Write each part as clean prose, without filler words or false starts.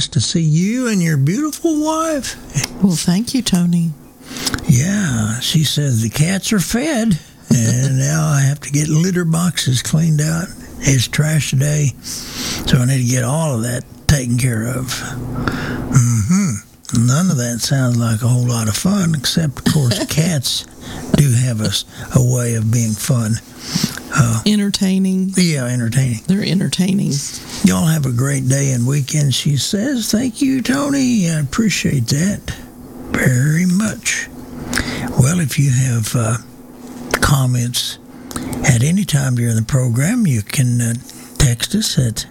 nice to see you and your beautiful wife. Well, thank you, Tony. Yeah, she says the cats are fed, and now I have to get litter boxes cleaned out. It's trash day, so I need to get all of that taken care of. None of that sounds like a whole lot of fun, except, of course, cats do have a way of being fun. Entertaining. Yeah, entertaining. They're entertaining. Y'all have a great day and weekend, she says. Thank you, Tony. I appreciate that very much. Well, if you have comments at any time during the program, you can text us at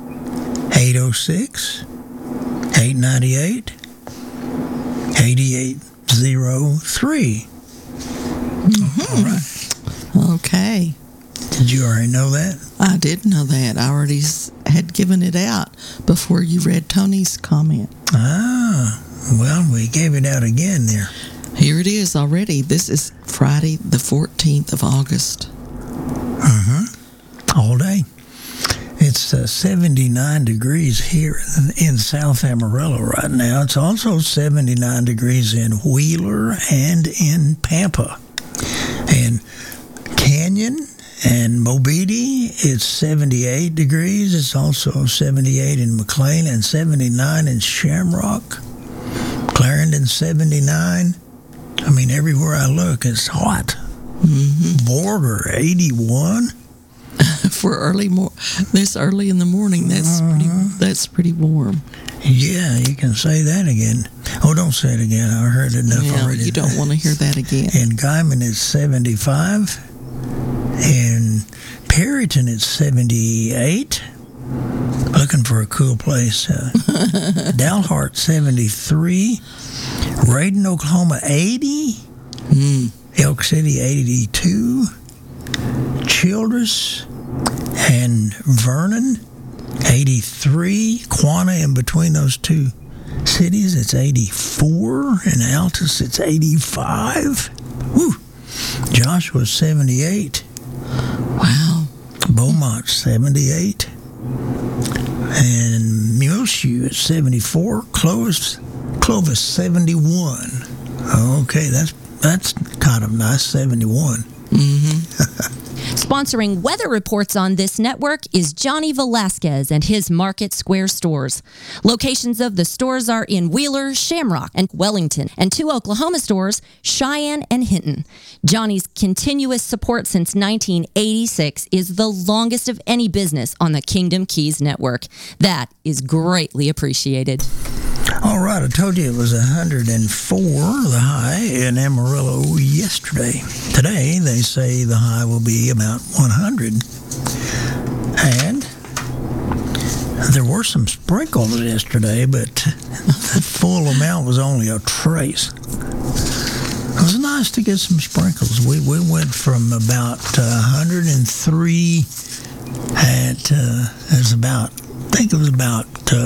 806-898-8803. All right. Okay. Did you already know that? I did know that. I already had given it out before you read Tony's comment. Ah, well, we gave it out again there. Here it is already. This is Friday, the 14th of August. All day. It's 79 degrees here in South Amarillo right now. It's also 79 degrees in Wheeler and in Pampa. And Canyon and Mobeetie, it's 78 degrees. It's also 78 in McLean and 79 in Shamrock. Clarendon, 79. I mean, everywhere I look, it's hot. Borger, 81. For this early in the morning, that's pretty warm. Yeah, you can say that again. Oh, don't say it again. I heard it enough already. You don't want to hear that again. In Guyman, it's 75. In Perryton, it's 78. Looking for a cool place. Dalhart, 73. Raiden, Oklahoma, 80. Elk City, 82. Childress and Vernon, 83. Quanah, in between those two cities, it's 84. In Altus, it's 85. Woo! Joshua, 78. Wow. Beaumont, 78. And Muleshoe at 74. Clovis, 71. Okay, that's kind of nice, 71. Sponsoring weather reports on this network is Johnny Velasquez and his Market Square stores. Locations of the stores are in Wheeler, Shamrock, and Wellington, and 2 Oklahoma stores, Cheyenne and Hinton. Johnny's continuous support since 1986 is the longest of any business on the Kingdom Keys network. That is greatly appreciated. All right, I told you it was 104, the high in Amarillo yesterday. Today, they say the high will be about 100. And there were some sprinkles yesterday, but the full amount was only a trace. It was nice to get some sprinkles. We went from about 103 at, I think it was about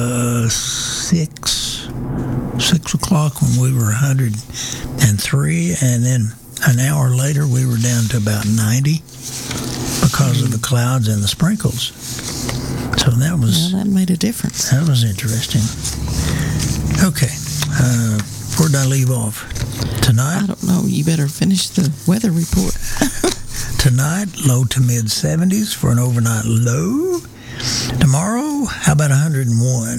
6 o'clock when we were 103, and then an hour later we were down to about 90 because of the clouds and the sprinkles. So that made a difference. That was interesting. Okay, where did I leave off? Tonight? I don't know. You better finish the weather report. Tonight, low to mid 70s for an overnight low. Tomorrow, how about 101?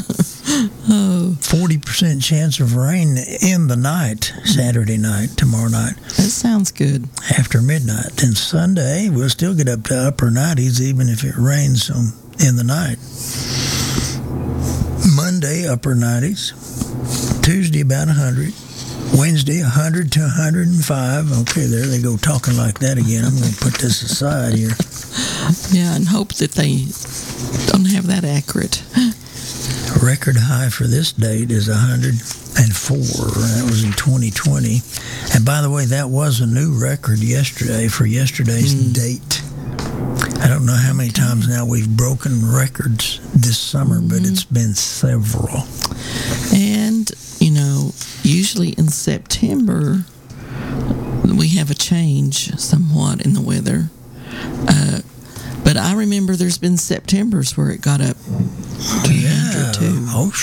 40% chance of rain in the night, Saturday night, tomorrow night. That sounds good. After midnight. Then Sunday, we'll still get up to upper 90s, even if it rains in the night. Monday, upper 90s. Tuesday, about 100. Wednesday, 100 to 105. Okay, there they go talking like that again. I'm going to put this aside here. Yeah, and hope that they don't have that accurate. Record high for this date is 104. That was in 2020. And by the way, that was a new record yesterday for yesterday's date. I don't know how many times now we've broken records this summer, but it's been several. And, usually in September, we have a change somewhat in the weather. But I remember there's been Septembers where it got up to 100 too. Oh,